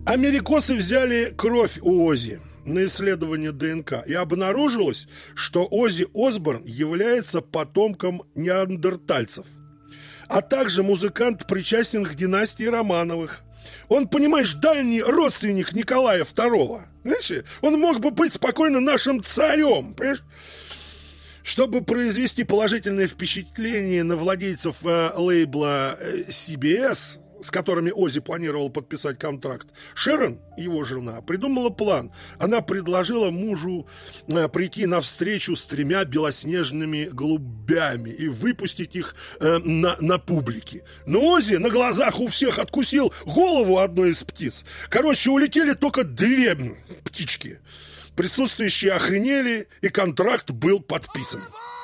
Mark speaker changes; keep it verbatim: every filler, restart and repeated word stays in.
Speaker 1: Америкосы взяли кровь у Оззи на исследование ДНК, и обнаружилось, что Оззи Осборн является потомком неандертальцев, а также музыкант, причастен к династии Романовых. Он, понимаешь, дальний родственник Николая второго. Знаешь, он мог бы быть спокойно нашим царем, понимаешь? Чтобы произвести положительное впечатление на владельцев э, лейбла э, си би эс, с которыми Оззи планировал подписать контракт, Шерон, его жена, придумала план. Она предложила мужу э, прийти на встречу с тремя белоснежными голубями и выпустить их э, на, на публике. Но Оззи на глазах у всех откусил голову одной из птиц. Короче, улетели только две птички. Присутствующие охренели, и контракт был подписан.